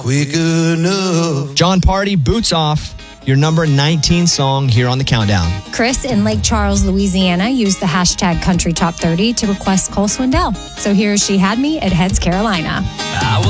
quick enough. John Party, Boots Off, your number 19 song here on the countdown. Chris in Lake Charles, Louisiana, used the hashtag Country Top 30 to request Cole Swindell. So here's She Had Me at Heads, Carolina. I was